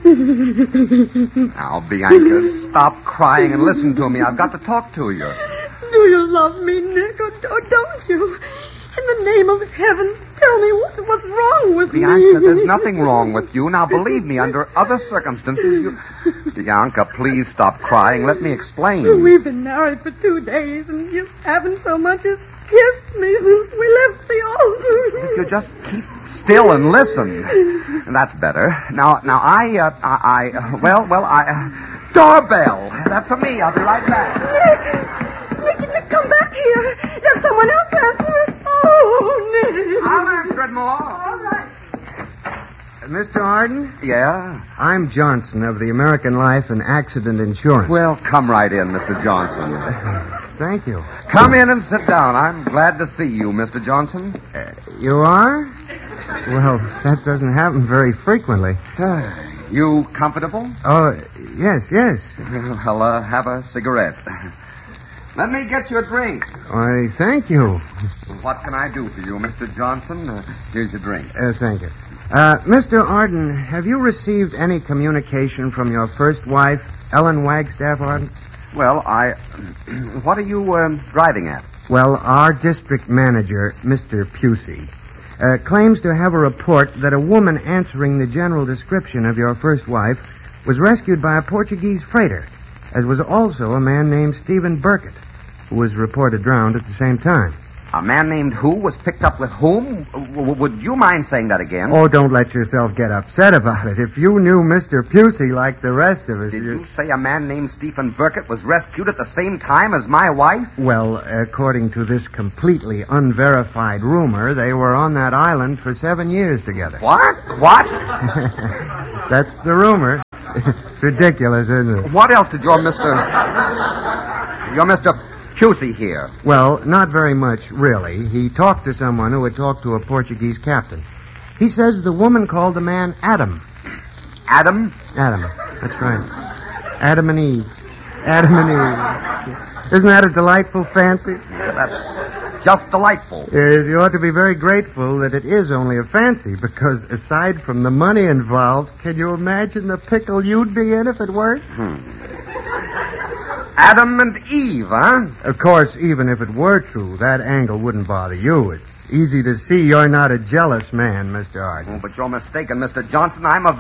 Now, Bianca, stop crying and listen to me. I've got to talk to you. Do you love me, Nick, or don't you? In the name of heaven, tell me what's wrong with me. Bianca, there's nothing wrong with you. Now, believe me, under other circumstances, you... Bianca, please stop crying. Let me explain. We've been married for 2 days, and you haven't so much as kissed me since we left the altar. If you just keep still and listen. That's better. Now, doorbell. That's for me. I'll be right back. Nick, come back here. There's someone else answering. Oh, Nick. I'll answer it more. All right. Mr. Arden? Yeah? I'm Johnson of the American Life and Accident Insurance. Well, come right in, Mr. Johnson. Thank you. Come in and sit down. I'm glad to see you, Mr. Johnson. You are? Well, that doesn't happen very frequently. You comfortable? Oh, yes. Well, have a cigarette. Let me get you a drink. Why, thank you. What can I do for you, Mr. Johnson? Here's your drink. Thank you. Mr. Arden, have you received any communication from your first wife, Ellen Wagstaff Arden? Well, what are you driving at? Well, our district manager, Mr. Pusey, claims to have a report that a woman answering the general description of your first wife was rescued by a Portuguese freighter, as was also a man named Stephen Burkett, who was reported drowned at the same time. A man named who was picked up with whom? Would you mind saying that again? Oh, don't let yourself get upset about it. If you knew Mr. Pusey like the rest of us... Did you say a man named Stephen Burkett was rescued at the same time as my wife? Well, according to this completely unverified rumor, they were on that island for 7 years together. What? That's the rumor. It's ridiculous, isn't it? What else did your Mr. Pusey hear? Well, not very much, really. He talked to someone who had talked to a Portuguese captain. He says the woman called the man Adam. Adam? Adam. That's right. Adam and Eve. Isn't that a delightful fancy? That's just delightful. Yes, you ought to be very grateful that it is only a fancy, because aside from the money involved, can you imagine the pickle you'd be in if it weren't? Adam and Eve, huh? Of course, even if it were true, that angle wouldn't bother you. It's easy to see you're not a jealous man, Mr. Arden. Oh, but you're mistaken, Mr. Johnson. I'm a